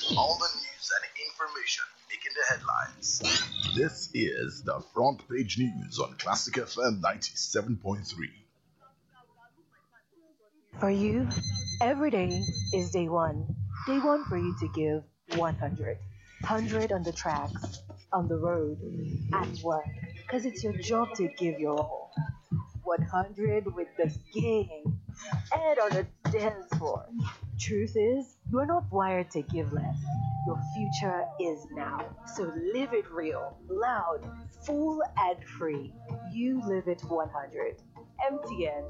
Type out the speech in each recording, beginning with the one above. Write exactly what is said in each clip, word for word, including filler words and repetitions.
All the news and information making the headlines. This is the Front Page News on Classic F M ninety-seven point three. For you, every day is day one. Day one for you to give one hundred. one hundred on the tracks, on the road, at work. Because it's your job to give your all. one hundred with the gang and on the dance floor. Truth is, you're not wired to give less. Your future is now. So live it real, loud, full, and free. You live it one hundred. M T N.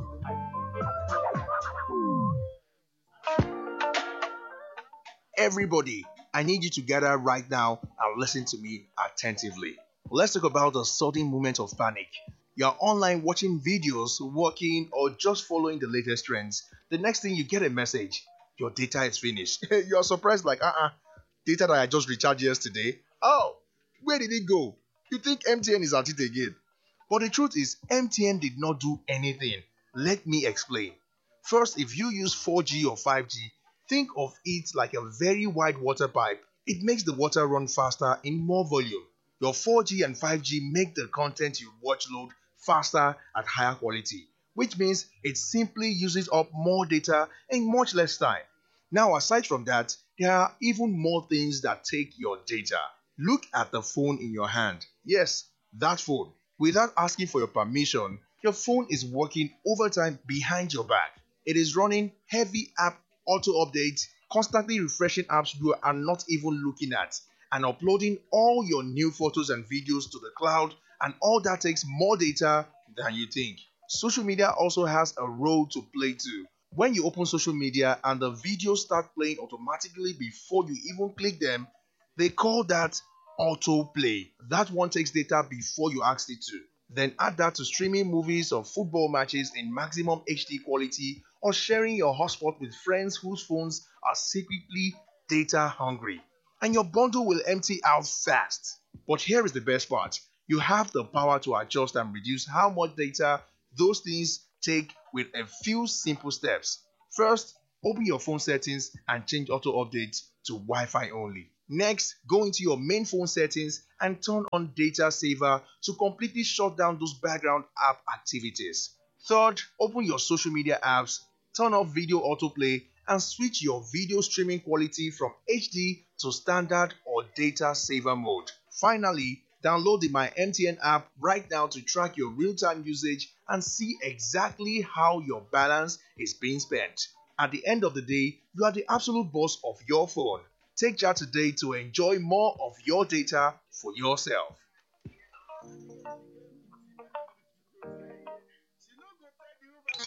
Everybody, I need you to gather right now and listen to me attentively. Let's talk about a sudden moment of panic. You're online watching videos, working, or just following the latest trends. The next thing you get a message, your data is finished. You're surprised, like, uh uh, data that I just recharged yesterday. Oh, where did it go? You think M T N is at it again? But the truth is, M T N did not do anything. Let me explain. First, if you use four G or five G, think of it like a very wide water pipe. It makes the water run faster in more volume. Your four G and five G make the content you watch load faster at higher quality, which means it simply uses up more data in much less time. Now, aside from that, there are even more things that take your data. Look at the phone in your hand. Yes, that phone. Without asking for your permission, your phone is working overtime behind your back. It is running heavy app auto updates, constantly refreshing apps you are not even looking at, and uploading all your new photos and videos to the cloud, and all that takes more data than you think. Social media also has a role to play too. When you open social media and the videos start playing automatically before you even click them, they call that autoplay. That one takes data before you ask it to. Then add that to streaming movies or football matches in maximum H D quality, or sharing your hotspot with friends whose phones are secretly data hungry. And your bundle will empty out fast. But here is the best part. You have the power to adjust and reduce how much data those things take with a few simple steps. First, open your phone settings and change auto updates to Wi-Fi only. Next, go into your main phone settings and turn on data saver to completely shut down those background app activities. Third, open your social media apps, turn off video autoplay, and switch your video streaming quality from H D to standard or data saver mode. Finally, download the My M T N app right now to track your real-time usage and see exactly how your balance is being spent. At the end of the day, you are the absolute boss of your phone. Take charge today to enjoy more of your data for yourself.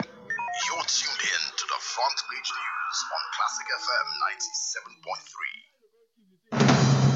You're tuned in to the Front Page News on Classic F M ninety-seven point three.